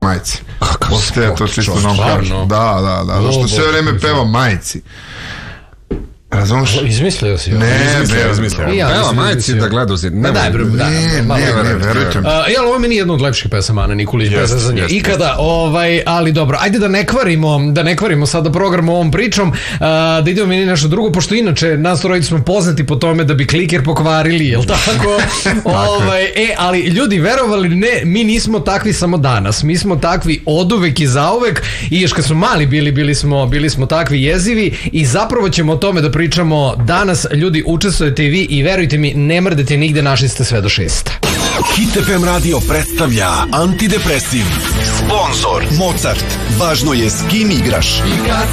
majci. Ostaje to čisto nam kažu. Da, zašto sve vreme peva majci. Razumiješ? Izmislio si. Ne, izmislio. Peva majci da gleda uzeti. Ne, verujte mi. Jel, ovo je meni jedna od lepših pesama Ana Nikolić, bez za nje. Ikada, ali dobro, ajde da ne kvarimo sada program ovom pričom, da idemo meni nešto drugo, pošto inače nas trojica smo poznati po tome da bi kliker pokvarili, jel tako? Ali ljudi, verovali ne, mi nismo takvi samo danas, mi smo takvi oduvek i zauvek, i još kad smo mali bili smo takvi jezivi, i zapravo ćemo o tome da pričamo danas. Ljudi, učestvujete i vi i verujte mi, ne mrdete nigde, našli ste sve do 6. Hit FM radio predstavlja Antidepresiv. Sponzor Mozart. Važno je s kim igraš. I kad